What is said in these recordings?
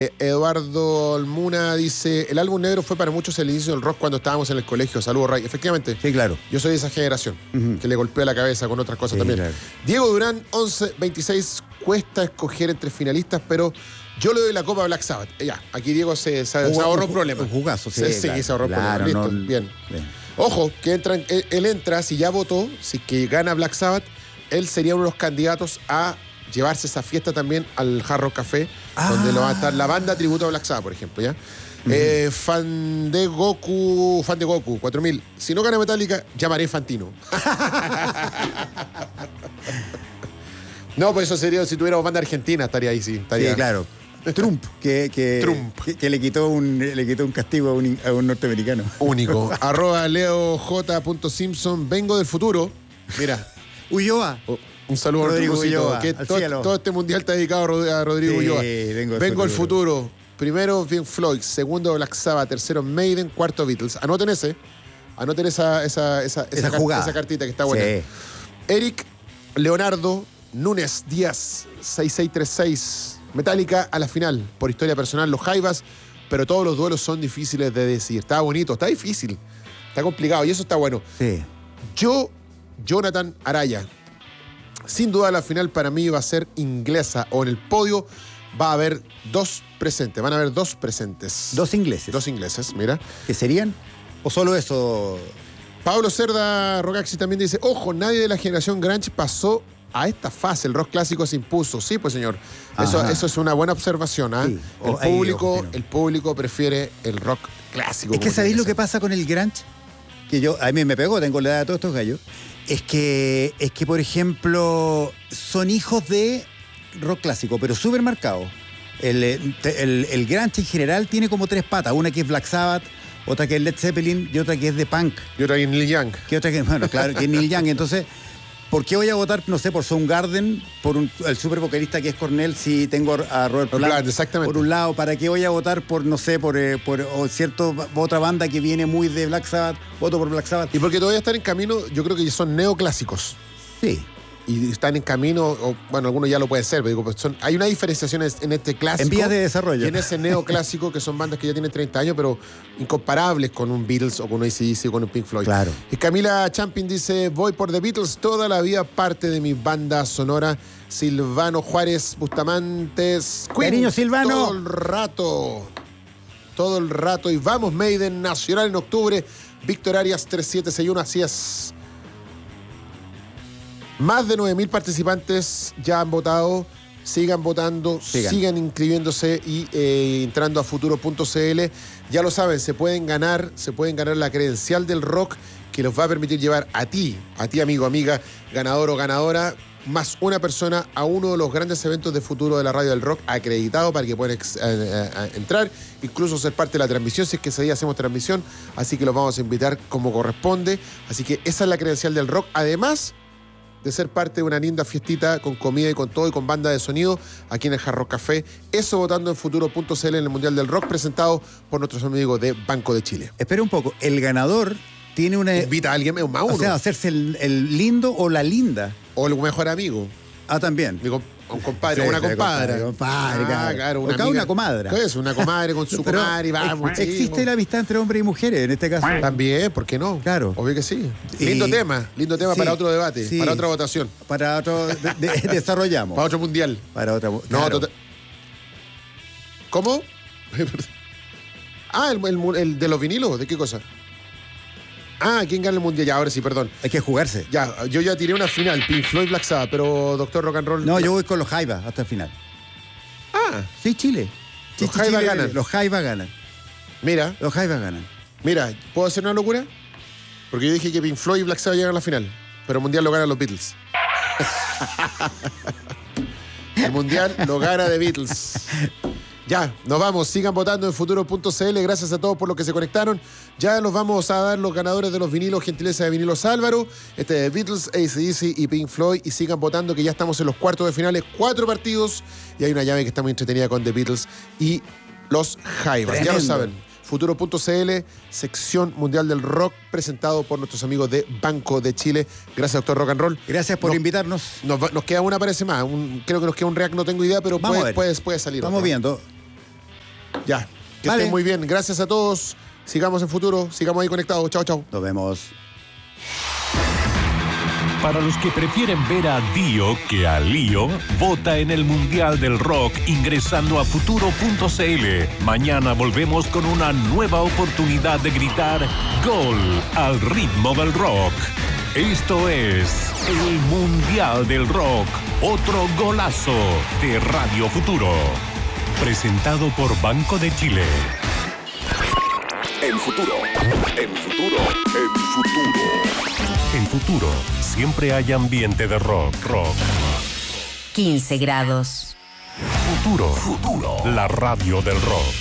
Eduardo Almuna dice, el álbum negro fue para muchos el inicio del rock cuando estábamos en el colegio. Saludos, Ray. Efectivamente. Sí, claro. Yo soy de esa generación que le golpea la cabeza con otras cosas también. Claro. Diego Durán, 11-26. Cuesta escoger entre finalistas, pero yo le doy la copa a Black Sabbath. Ya, aquí Diego se ahorró un problema. Un jugazo, sí. Sí, claro. se ahorró un Claro, problema. Listo, no, bien. bien. Ojo, que él entra, si ya votó, si que gana Black Sabbath, él sería uno de los candidatos a llevarse esa fiesta también al Hard Rock Café, donde lo va a estar la banda tributo a Black Sabbath, por ejemplo, ¿ya? Fan de Goku, 4000. Si no gana Metallica, llamaré Fantino. No, pues eso sería, si tuviéramos banda argentina, estaría ahí, sí. Estaría. Sí, claro. Trump, que le quitó un castigo a un norteamericano. Único. @LeoJ.Simpson. Vengo del futuro. Mira. Ulloa. Un saludo a Rodrigo Rodrigo Ulloa, que al cielo. todo este mundial está dedicado a Rodrigo Ulloa. Vengo al futuro. Primero Pink Floyd, segundo Black Sabbath, tercero Maiden, cuarto Beatles. Anoten esa cartita que está buena. Sí. Eric Leonardo Núñez Díaz, 6636. Metallica a la final, por historia personal, los Jaivas, pero todos los duelos son difíciles de decir. Está bonito, está difícil, está complicado y eso está bueno. Sí. Jonathan Araya. Sin duda la final para mí va a ser inglesa, o en el podio va a haber dos presentes, van a haber dos presentes. Dos ingleses. Dos ingleses, mira. ¿Qué serían? ¿O solo eso? Pablo Cerda Rogaxi también dice, ojo, nadie de la generación grunge pasó a esta fase, el rock clásico se impuso. Sí, pues señor, eso es una buena observación. Sí. El público prefiere el rock clásico. Es que ¿sabéis lo que pasa con el grunge? Que a mí me pegó, tengo la edad de todos estos gallos. Es que, por ejemplo, son hijos de rock clásico, pero súper marcado. El grunge en general tiene como tres patas. Una que es Black Sabbath, otra que es Led Zeppelin y otra que es de punk. Y otra que es Neil Young. Bueno, claro, que es Neil Young. Entonces, ¿por qué voy a votar, no sé, por Soundgarden, por el super vocalista que es Cornell, si tengo a Robert Plant, exactamente, por un lado? ¿Para qué voy a votar por, no sé, por otra banda que viene muy de Black Sabbath? Voto por Black Sabbath. Y porque todavía están en camino, yo creo que son neoclásicos. Sí. Y están en camino, bueno, algunos ya lo pueden ser, pero digo, hay una diferenciación en este clásico. En vías de desarrollo. Y en ese neoclásico, que son bandas que ya tienen 30 años, pero incomparables con un Beatles o con un AC/DC o con un Pink Floyd. Claro. Y Camila Champin dice, voy por The Beatles, toda la vida parte de mi banda sonora. Silvano Juárez Bustamantes. Cariño, Silvano. Todo el rato. Y vamos, Maiden, nacional en octubre. Víctor Arias 3761, así es. Más de 9.000 participantes ya han votado. Sigan votando, sigan inscribiéndose y entrando a futuro.cl. Ya lo saben, se pueden ganar la credencial del rock que los va a permitir llevar a ti amigo, amiga, ganador o ganadora, más una persona a uno de los grandes eventos de futuro de la radio del rock acreditado para que puedan entrar, incluso ser parte de la transmisión, si es que ese día hacemos transmisión. Así que los vamos a invitar como corresponde. Así que esa es la credencial del rock. Además de ser parte de una linda fiestita con comida y con todo y con banda de sonido aquí en el Hard Rock Café. Eso votando en futuro.cl en el Mundial del Rock, presentado por nuestros amigos de Banco de Chile. Espera un poco, el ganador tiene una... Invita a alguien, más uno. O sea, hacerse el lindo o la linda. O el mejor amigo. Ah, también. Un compadre, una compadre. Claro, una amiga. Una comadra. ¿Qué es? Una comadre con su comadre y vamos. Existe la amistad entre hombres y mujeres en este caso. También, ¿por qué no? Claro. Obvio que sí. Lindo tema sí, para otro debate, para otra votación. Para otro... desarrollamos. Para otro mundial. Para otro... No, claro. ¿Cómo? El de los vinilos, ¿de qué cosa? ¿Quién gana el mundial? Ya, ahora sí, perdón. Hay que jugarse. Ya, yo ya tiré una final, Pink Floyd, Black Sabbath, pero Doctor Rock and Roll... No, yo voy con los Jaivas hasta el final. Sí, Chile. Los Jaivas ganan. Los Jaivas ganan. Mira. Los Jaivas ganan. Mira, ¿puedo hacer una locura? Porque yo dije que Pink Floyd y Black Sabbath llegan a la final, pero el mundial lo ganan los Beatles. El mundial lo gana The Beatles. Ya, nos vamos. Sigan votando en futuro.cl. Gracias a todos por los que se conectaron. Ya nos vamos a dar los ganadores de los vinilos, gentileza de Vinilos Álvaro. De Beatles, AC/DC y Pink Floyd. Y sigan votando que ya estamos en los cuartos de finales. 4 partidos. Y hay una llave que está muy entretenida con The Beatles y los Jaivas. Tremendo. Ya lo saben. Futuro.cl, sección mundial del rock, presentado por nuestros amigos de Banco de Chile. Gracias, Doctor Rock and Roll. Gracias por invitarnos. Nos queda una, parece más. Creo que nos queda un react, no tengo idea, pero puede salir. Vamos viendo. Ya, que estén muy bien. Gracias a todos. Sigamos en Futuro, sigamos ahí conectados. Chao, chao. Nos vemos. Para los que prefieren ver a Dio que a Lío, vota en el Mundial del Rock ingresando a futuro.cl. Mañana volvemos con una nueva oportunidad de gritar gol al ritmo del rock. Esto es el Mundial del Rock, otro golazo de Radio Futuro. Presentado por Banco de Chile. En Futuro, en Futuro, en Futuro. En Futuro, siempre hay ambiente de rock. 15 grados. Futuro, la radio del rock.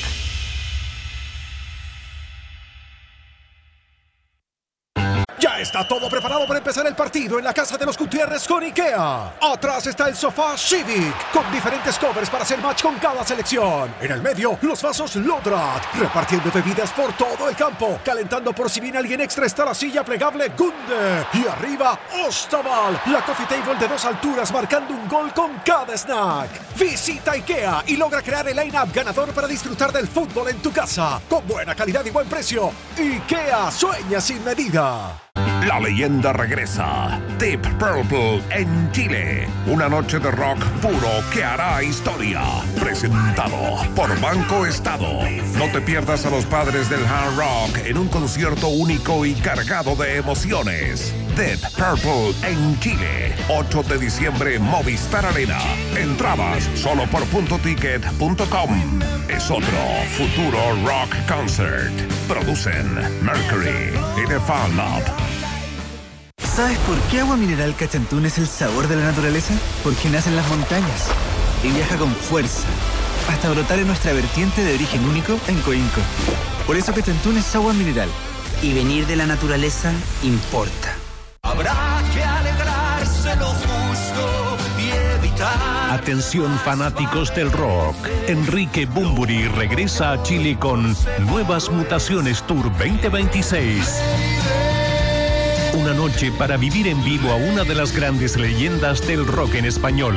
Ya está todo preparado para empezar el partido en la casa de los Gutiérrez con IKEA. Atrás está el sofá Civic, con diferentes covers para hacer match con cada selección. En el medio, los vasos Lodrat, repartiendo bebidas por todo el campo. Calentando por si viene alguien extra está la silla plegable Gunde. Y arriba, Ostaval, la coffee table de 2 alturas marcando un gol con cada snack. Visita IKEA y logra crear el line-up ganador para disfrutar del fútbol en tu casa. Con buena calidad y buen precio. IKEA sueña sin medida. La leyenda regresa. Deep Purple en Chile. Una noche de rock puro que hará historia. Presentado por Banco Estado. No te pierdas a los padres del hard rock en un concierto único y cargado de emociones. Deep Purple en Chile. 8 de diciembre, Movistar Arena. Entradas solo por .ticket.com. Es otro Futuro Rock Concert. Producen Mercury y The Fan Lab. ¿Sabes por qué Agua Mineral Cachantún es el sabor de la naturaleza? Porque nace en las montañas y viaja con fuerza hasta brotar en nuestra vertiente de origen único en Coinco. Por eso Cachantún es agua mineral. Y venir de la naturaleza importa. Habrá que alegrarse lo justo y evitar. Atención fanáticos del rock. Enrique Bunbury regresa a Chile con Nuevas Mutaciones Tour 2026. Una noche para vivir en vivo a una de las grandes leyendas del rock en español.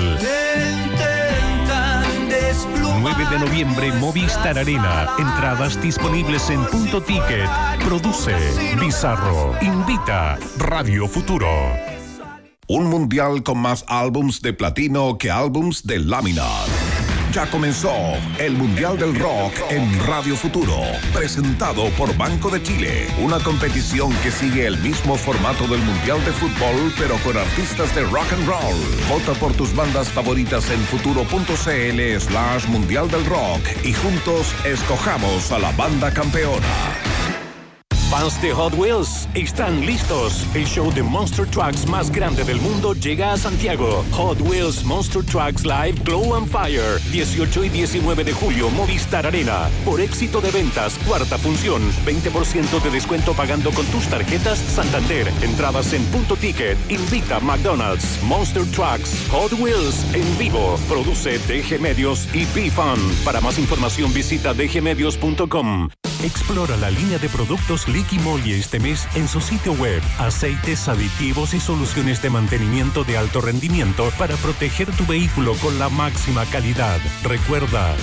9 de noviembre, Movistar Arena. Entradas disponibles en .ticket. Produce Bizarro. Invita Radio Futuro. Un mundial con más álbums de platino que álbums de lámina. Ya comenzó el Mundial del Rock en Radio Futuro, presentado por Banco de Chile. Una competición que sigue el mismo formato del Mundial de Fútbol, pero con artistas de rock and roll. Vota por tus bandas favoritas en futuro.cl/Mundial del Rock y juntos escojamos a la banda campeona. Fans de Hot Wheels están listos. El show de Monster Trucks más grande del mundo llega a Santiago. Hot Wheels Monster Trucks Live Glow and Fire. 18 y 19 de julio, Movistar Arena. Por éxito de ventas, cuarta función. 20% de descuento pagando con tus tarjetas Santander. Entradas en .ticket. Invita McDonald's. Monster Trucks Hot Wheels en vivo. Produce DG Medios y P-Fun. Para más información visita dgmedios.com. Explora la línea de productos Liqui Moly este mes en su sitio web. Aceites, aditivos y soluciones de mantenimiento de alto rendimiento para proteger tu vehículo con la máxima calidad. Recuerda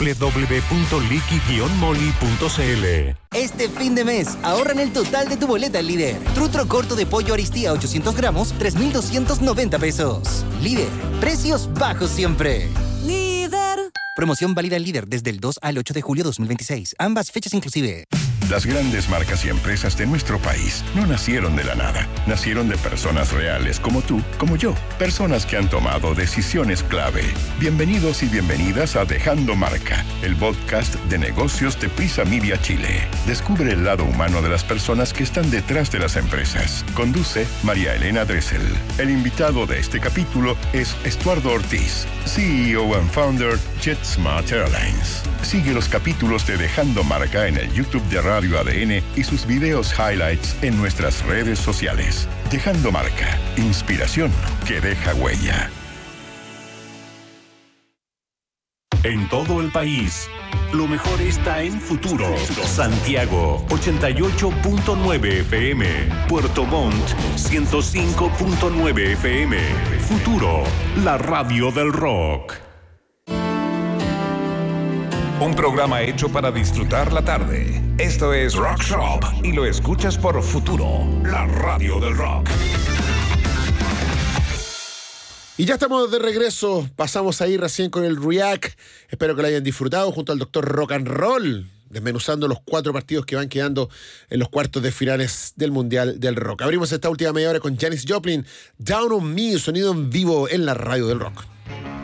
www.liqui-moly.cl. Este fin de mes, ahorra en el total de tu boleta al Líder. Trutro corto de pollo Aristía 800 gramos, 3,290 pesos. Líder, precios bajos siempre. Líder. Promoción válida en Líder desde el 2 al 8 de julio 2026. Ambas fechas inclusive. Las grandes marcas y empresas de nuestro país no nacieron de la nada. Nacieron de personas reales como tú, como yo. Personas que han tomado decisiones clave. Bienvenidos y bienvenidas a Dejando Marca, el podcast de negocios de Prisa Media Chile. Descubre el lado humano de las personas que están detrás de las empresas. Conduce María Elena Dressel. El invitado de este capítulo es Estuardo Ortiz, CEO and founder JetSmart Airlines. Sigue los capítulos de Dejando Marca en el YouTube de Radio ADN y sus videos highlights en nuestras redes sociales. Dejando Marca, inspiración que deja huella. En todo el país, lo mejor está en Futuro. Santiago, 88.9 FM. Puerto Montt, 105.9 FM. Futuro, la radio del rock. un programa hecho para disfrutar la tarde. Esto es Rock Shop y lo escuchas por Futuro, la radio del rock. Y ya estamos de regreso. Pasamos ahí recién con el React. Espero que lo hayan disfrutado junto al Dr. Rock and Roll, desmenuzando los 4 partidos que van quedando en los cuartos de finales del Mundial del Rock. Abrimos esta última media hora con Janis Joplin, Down on Me, sonido en vivo en la radio del rock.